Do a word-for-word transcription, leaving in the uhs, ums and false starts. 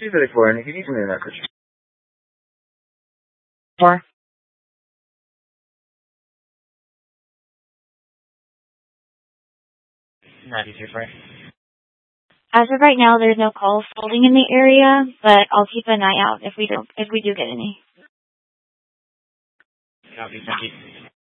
two thirty-four, and if you need something in that picture. Four. ninety-two, right? As of right now, there's no calls holding in the area, but I'll keep an eye out if we do if we do get any. Copy, thank you.